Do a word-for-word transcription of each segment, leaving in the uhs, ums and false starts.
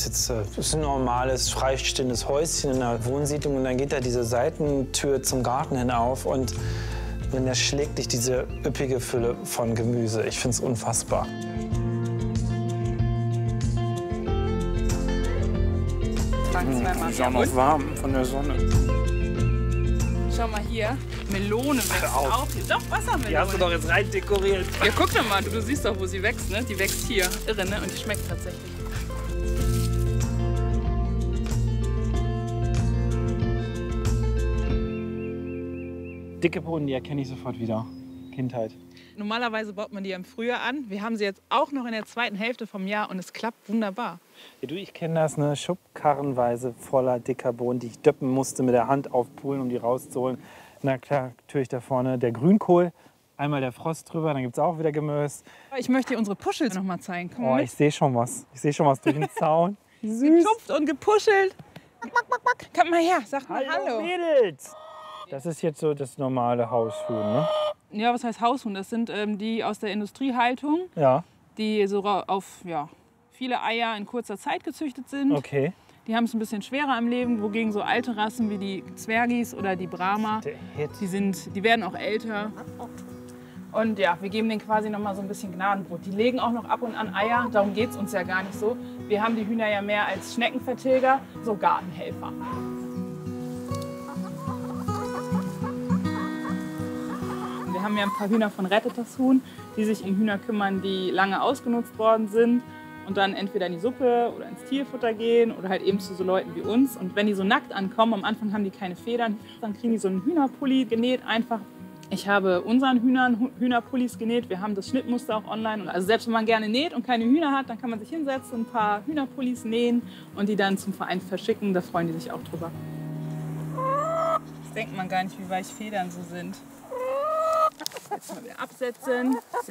ist jetzt das ist ein normales, freistehendes Häuschen in einer Wohnsiedlung. Und dann geht da diese Seitentür zum Garten hin auf. Und dann erschlägt dich diese üppige Fülle von Gemüse. Ich finde es unfassbar. Mmh, ist auch noch warm von der Sonne. Schau mal hier, Melone wächst auch hier. Doch, Wassermelone. Die hast du doch jetzt rein dekoriert. Ja, guck doch mal, du, du siehst doch, wo sie wächst, ne? Die wächst hier. Irre, ne? Und die schmeckt tatsächlich. Dicke Bohnen, die erkenne ich sofort wieder. Kindheit. Normalerweise baut man die im Frühjahr an. Wir haben sie jetzt auch noch in der zweiten Hälfte vom Jahr und es klappt wunderbar. Ja, du, ich kenne das, ne? Schubkarrenweise voller dicker Bohnen, die ich döppen musste mit der Hand aufpulen, um die rauszuholen. Na klar, natürlich da vorne der Grünkohl, einmal der Frost drüber, dann gibt es auch wieder Gemüse. Ich möchte dir unsere Puschels noch mal zeigen. Komm oh, mit. Ich sehe schon was. Ich sehe schon was durch den Zaun. Süß. Getupft und gepuschelt. Komm mal her, sag mal Hallo. Hallo Mädels. Das ist jetzt so das normale Haushuhn, ne? Ja, was heißt Haushuhn? Das sind ähm, die aus der Industriehaltung, ja. die so auf ja, viele Eier in kurzer Zeit gezüchtet sind. Okay. Die haben es ein bisschen schwerer im Leben, wogegen so alte Rassen wie die Zwergis oder die Brahma, die, sind, die werden auch älter. Und ja, wir geben denen quasi noch mal so ein bisschen Gnadenbrot. Die legen auch noch ab und an Eier, darum geht es uns ja gar nicht so. Wir haben die Hühner ja mehr als Schneckenvertilger, so Gartenhelfer. Wir haben ja ein paar Hühner von Rettet das Huhn, die sich um Hühner kümmern, die lange ausgenutzt worden sind und dann entweder in die Suppe oder ins Tierfutter gehen oder halt eben zu so Leuten wie uns. Und wenn die so nackt ankommen, am Anfang haben die keine Federn, dann kriegen die so einen Hühnerpulli genäht einfach. Ich habe unseren Hühnern Hühnerpullis genäht, wir haben das Schnittmuster auch online. Also selbst wenn man gerne näht und keine Hühner hat, dann kann man sich hinsetzen, ein paar Hühnerpullis nähen und die dann zum Verein verschicken, da freuen die sich auch drüber. Das denkt man gar nicht, wie weich Federn so sind. Jetzt mal wieder absetzen. So.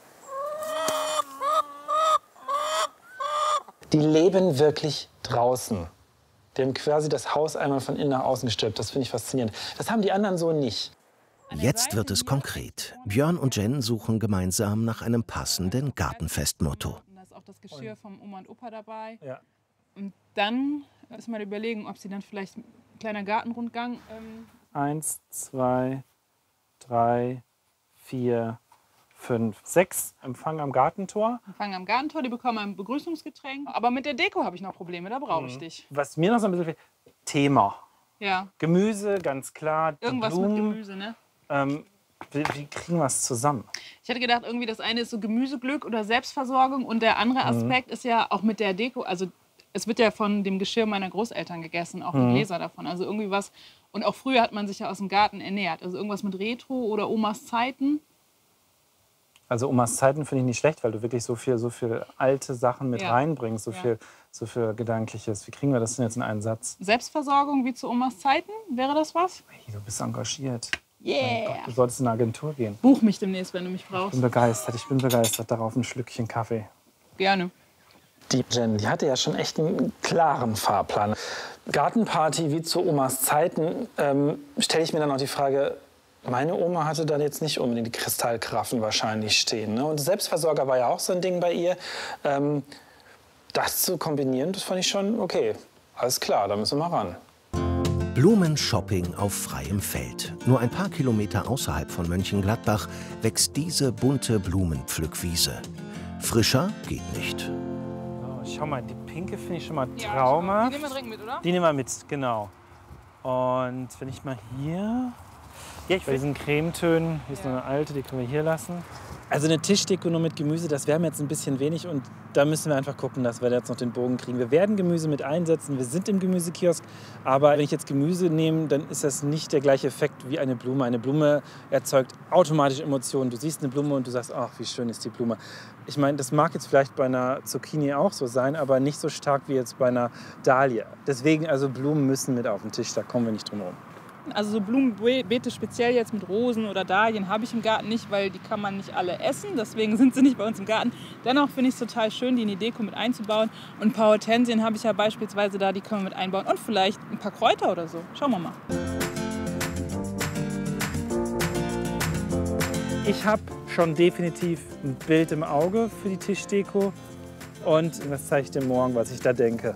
Die leben wirklich draußen. Die haben quasi das Haus einmal von innen nach außen gestülpt. Das finde ich faszinierend. Das haben die anderen so nicht. Jetzt wird es konkret. Björn und Jen suchen gemeinsam nach einem passenden Gartenfestmotto. Da ist auch das Geschirr vom Oma und Opa dabei. Ja. Und dann müssen wir überlegen, ob sie dann vielleicht ein kleiner Gartenrundgang... Ähm Eins, zwei, drei, vier, fünf, sechs. Empfang am Gartentor. Empfang am Gartentor, die bekommen ein Begrüßungsgetränk. Aber mit der Deko habe ich noch Probleme, da brauche ich dich. Was mir noch so ein bisschen fehlt, Thema. Ja. Gemüse, ganz klar. Irgendwas Blumen. mit Gemüse, ne? Ähm, wie, wie kriegen wir es zusammen? Ich hätte gedacht, irgendwie das eine ist so Gemüseglück oder Selbstversorgung und der andere Aspekt mhm. ist ja auch mit der Deko. Also es wird ja von dem Geschirr meiner Großeltern gegessen, auch die mhm. Gläser davon. Also irgendwie was. Und auch früher hat man sich ja aus dem Garten ernährt. Also irgendwas mit Retro oder Omas Zeiten. Also Omas Zeiten finde ich nicht schlecht, weil du wirklich so viel, so viel alte Sachen mit ja. reinbringst, so, ja. viel, so viel Gedankliches. Wie kriegen wir das denn jetzt in einen Satz? Selbstversorgung wie zu Omas Zeiten, wäre das was? Hey, du bist engagiert. Yeah. Gott, du solltest in eine Agentur gehen. Buch mich demnächst, wenn du mich brauchst. Ich bin begeistert, ich bin begeistert. Darauf ein Schlückchen Kaffee. Gerne. Die Jen, die hatte ja schon echt einen klaren Fahrplan. Gartenparty wie zu Omas Zeiten, ähm, stelle ich mir dann auch die Frage, meine Oma hatte dann jetzt nicht unbedingt die Kristallkaraffen wahrscheinlich stehen. Ne? Und Selbstversorger war ja auch so ein Ding bei ihr. Ähm, das zu kombinieren, das fand ich schon okay. Alles klar, da müssen wir mal ran. Blumenshopping auf freiem Feld. Nur ein paar Kilometer außerhalb von Mönchengladbach wächst diese bunte Blumenpflückwiese. Frischer geht nicht. Oh, schau mal, die pinke finde ich schon mal traumhaft. Ja, die nehmen wir direkt mit, oder? Die nehmen wir mit, genau. Und wenn ich mal hier... Ja, ich bei diesen Cremetönen, hier ist ja. noch eine alte, die können wir hier lassen. Also eine Tischdeko nur mit Gemüse, das wäre mir jetzt ein bisschen wenig und da müssen wir einfach gucken, dass wir jetzt noch den Bogen kriegen. Wir werden Gemüse mit einsetzen, wir sind im Gemüsekiosk, aber wenn ich jetzt Gemüse nehme, dann ist das nicht der gleiche Effekt wie eine Blume. Eine Blume erzeugt automatisch Emotionen. Du siehst eine Blume und du sagst, ach, wie schön ist die Blume. Ich meine, das mag jetzt vielleicht bei einer Zucchini auch so sein, aber nicht so stark wie jetzt bei einer Dahlie. Deswegen, also Blumen müssen mit auf den Tisch, da kommen wir nicht drum herum. Also so Blumenbeete speziell jetzt mit Rosen oder Dahlien habe ich im Garten nicht, weil die kann man nicht alle essen. Deswegen sind sie nicht bei uns im Garten. Dennoch finde ich es total schön, die in die Deko mit einzubauen. Und ein paar Hortensien habe ich ja beispielsweise da, die können wir mit einbauen. Und vielleicht ein paar Kräuter oder so. Schauen wir mal. Ich habe schon definitiv ein Bild im Auge für die Tischdeko. Und das zeige ich dir morgen, was ich da denke.